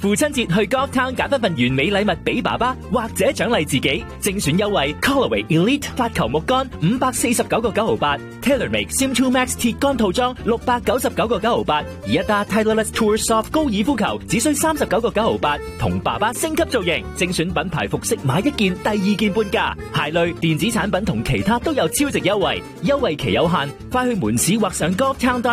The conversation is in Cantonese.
父親節去 Golf Town 揀一份完美禮物俾爸爸，或者獎勵自己。精選優惠 Callaway Elite 發球木杆549個9毫8 ，TaylorMade Sim2 Max 鐵杆套裝699個9毫8，而一打 Titleist Tour Soft 高爾夫球只需39個9毫8，同爸爸升級造型。精選品牌服飾買一件第2件半價，鞋類、電子產品同其他都有超值優惠，優惠期有限，快去門市或上 golftown.com